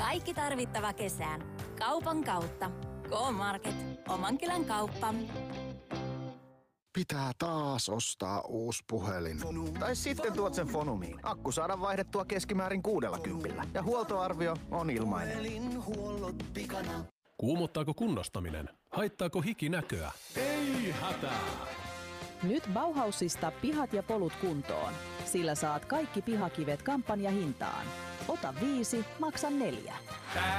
Kaikki tarvittava kesään. Kaupan kautta. K-Market. Omankylän kauppa. Pitää taas ostaa uusi puhelin. Tai sitten tuot sen Fonumiin. Akku saadaan vaihdettua keskimäärin 60 ja huoltoarvio on ilmainen. Kuumottaako kunnostaminen? Haittaako hiki näköä? Ei hätää! Nyt Bauhausista pihat ja polut kuntoon. Sillä saat kaikki pihakivet kampanjahintaan. Ota 5, maksa 4.